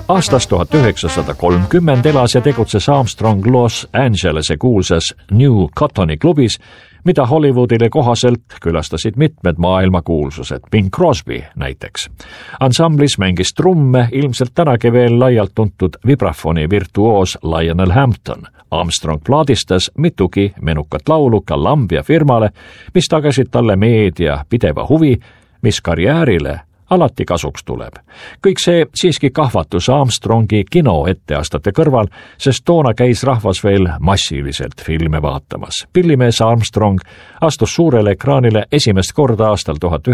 Aastas 1930 elas ja tegutses Armstrong Los Angelese kuulsas New Cottoni klubis, mida Hollywoodile kohaselt külastasid mitmed maailmakuulsused, Bing Crosby näiteks. Ansamblis mängis trumme ilmselt tänagi veel laialt tuntud vibrafoni virtuoos Lionel Hampton. Armstrong plaadistas mitugi menukat laulu Columbia firmale, mis tagasid talle meedia pideva huvi, mis karjäärile alati kasuks tuleb. Kõik see siiski kahvatus Armstrongi kinoetteastate kõrval, sest toona käis rahvas veel massiliselt filme vaatamas. Pillimees Armstrong astus suurele ekraanile esimest korda aastal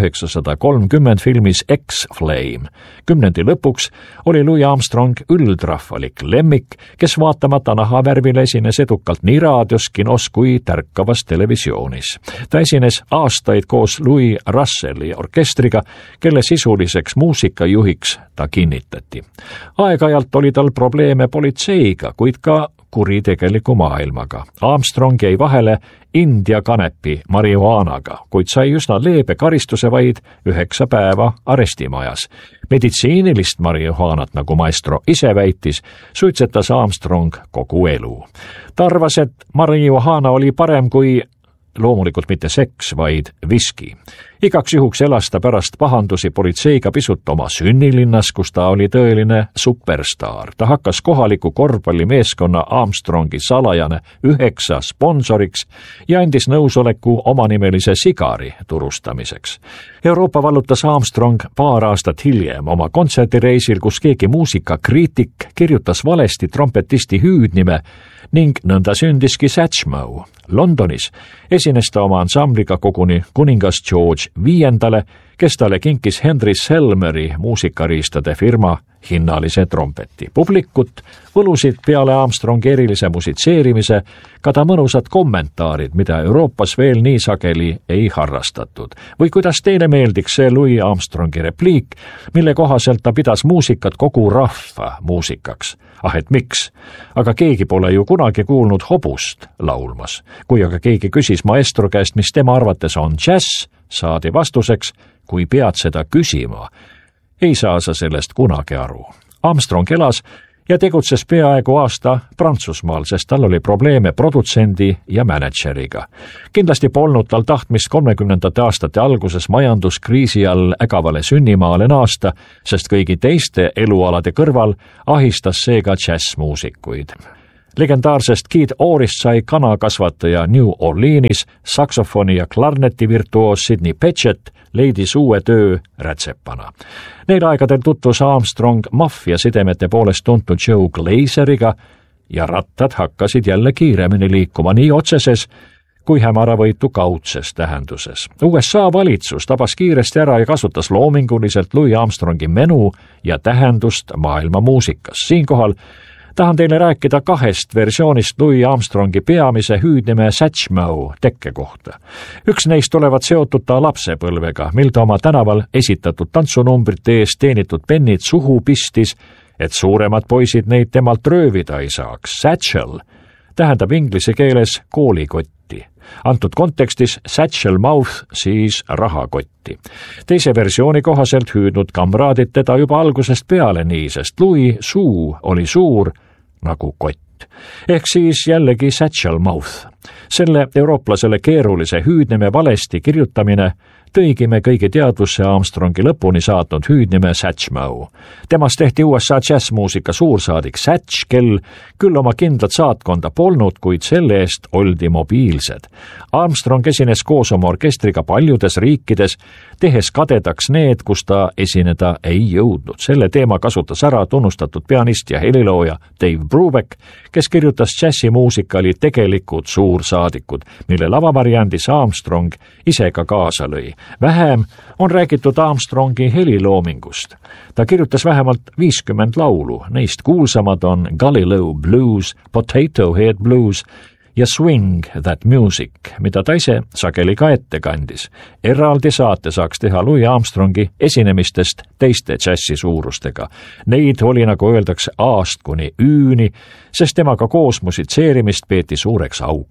1930 filmis X-Flame. Kümnendi lõpuks oli Louis Armstrong üldrahvalik lemmik, kes vaatamata nahavärvile esines edukalt nii raadios, kinos kui tärkavas televisioonis. Ta esines aastaid koos Louis Russelli orkestriga, kelle sisuliseks muusikajuhiks ta kinnitati. Aeg-ajalt oli tal probleeme politseiga, kuid ka kuritegeliku maailmaga. Armstrong jäi vahele India kanepi marihuaanaga, kuid sai üsna leebe karistuse vaid 9 päeva arestimajas. Meditsiinilist marihuaanat, nagu maestro ise väitis, suitsetas Armstrong kogu elu. Ta arvas, et marihuaana oli parem kui loomulikult mitte seks, vaid viski. Igaks juhuks elas ta pärast pahandusi politseiga pisut oma sünnilinnas, kus ta oli tõeline superstaar. Ta hakkas kohaliku korvpallimeeskonna Armstrongi salajane 9 sponsoriks ja andis nõusoleku omanimelise sigari turustamiseks. Euroopa vallutas Armstrong paar aastat hiljem oma kontserdireisil, kus keegi muusikakriitik kirjutas valesti trompetisti hüüdnime ning nõnda sündiski Satchmo. Londonis esines ta oma ansambliga koguni kuningas George V, kes talle kinkis Henry Selmeri muusikariistade firma hinnalise trompeti. Publikut võlusid peale Armstrongi erilise musitseerimise ka ta mõnusad kommentaarid, mida Euroopas veel nii sageli ei harrastatud. Või kuidas teile meeldiks see Louis Armstrongi repliik, mille kohaselt ta pidas muusikat kogu rahva muusikaks. Et miks? Aga keegi pole ju kunagi kuulnud hobust laulmas. Kui aga keegi küsis maestro käest, mis tema arvates on džäss, saadi vastuseks, kui pead seda küsima, ei saa sa sellest kunagi aru. Armstrong elas ja tegutses peaaegu aasta Prantsusmaal, sest tal oli probleeme produtsendi ja mänedžeriga. Kindlasti polnud tal tahtmist 30. aastate alguses majanduskriisi all ägavale sünnimaale naasta, sest kõigi teiste elualade kõrval ahistas seega džässmuusikuid. Legendaarsest Keith Orrist sai kanakasvataja New Orleanis, saksofoni ja klarneti virtuoos Sidney Bechet leidis uue töö rätsepana. Neil aegadel tutvus Armstrong maffia sidemete poolest tuntud Joe Glazeriga ja rattad hakkasid jälle kiiremini liikuma nii otseses kui hämaravõitu kaudses tähenduses. USA valitsus tabas kiiresti ära ja kasutas loominguliselt Louis Armstrongi menu ja tähendust maailma muusikas. Siinkohal tahan teile rääkida 2 versioonist Louis Armstrongi peamise hüüdnime Satchmo tekke kohta. Üks neist olevat seotud ta lapsepõlvega, mil ta oma tänaval esitatud tantsunumbrite eest teenitud pennid suhu pistis, et suuremad poisid neid temalt röövida ei saaks. Satchel tähendab inglise keeles koolikotti. Antud kontekstis satchel mouth siis rahakotti. Teise versiooni kohaselt hüüdnud kamraadid teda juba algusest peale nii, sest Louis suu oli suur nagu kott. Ehk siis jällegi satchel mouth. Selle eurooplasele keerulise hüüdnime valesti kirjutamine tõigi me kõigi teadvusse Armstrongi lõpuni saatnud hüüdnime Satchmo. Temast tehti USA džässmuusika suursaadik Satch, kel küll oma kindlat saatkonda polnud, kuid selle eest oldi mobiilsed. Armstrong esines koos oma orkestriga paljudes riikides, tehes kadedaks need, kus ta esineda ei jõudnud. Selle teema kasutas ära tunnustatud pianist ja helilooja Dave Brubeck, kes kirjutas džässimuusikali tegelikud suursaadikud, mille lavavariandis Armstrong ise ka kaasa lõi. Vähem on räägitud Armstrongi heliloomingust. Ta kirjutas vähemalt 50 laulu, neist kuulsamad on Galileo Blues, Potato Head Blues ja Swing That Music, mida ta ise sageli ka ette kandis. Eraldi saate saaks teha Louis Armstrongi esinemistest teiste džässi suurustega. Neid oli, nagu öeldakse, A-st kuni Ü-ni, sest temaga koos musitseerimist peeti suureks auks.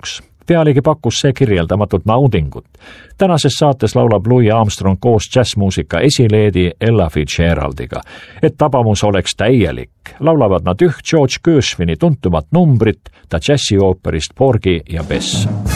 pealegi pakkus see kirjeldamatut naudingut. Tänases saates laulab Louis Armstrong koos džässmuusika esileedi Ella Fitzgeraldiga. Et tabamus oleks täielik, laulavad nad üht George Gershwini tuntumat numbrit, ta džässiooperist Porgy ja Bess.